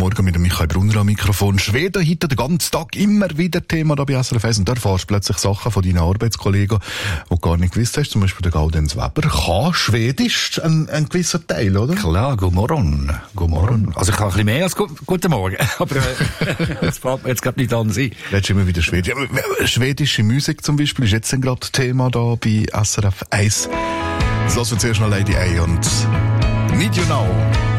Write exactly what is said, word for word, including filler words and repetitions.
Morgen mit dem Michael Brunner am Mikrofon. Schweden heute den ganzen Tag immer wieder Thema da bei S R F eins. Und da erfährst du plötzlich Sachen von deinen Arbeitskollegen, die du gar nicht gewusst hast. Zum Beispiel der Gaudenz Weber kann Schwedisch ein, ein gewisser Teil, oder? Klar, god morgon. God morgon. Also ich kann ein bisschen mehr als gu- guten Morgen. Aber äh, das fällt mir jetzt gerade nicht an sie. Jetzt immer wieder Schwedisch. Schwedische Musik zum Beispiel ist jetzt dann gerade Thema da bei S R F eins. Das lassen wir zuerst noch Lady A und Need You Now.